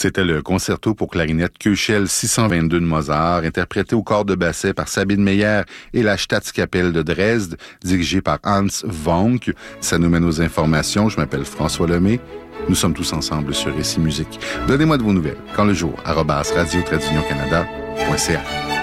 C'était le concerto pour clarinette Köchel 622 de Mozart, interprété au corps de basset par Sabine Meyer et la Staatskapelle de Dresde, dirigé par Hans Vonk. Ça nous mène aux informations. Je m'appelle François Lemay. Nous sommes tous ensemble sur Récit Musique. Donnez-moi de vos nouvelles. Quand le jour, @radio-canada.ca.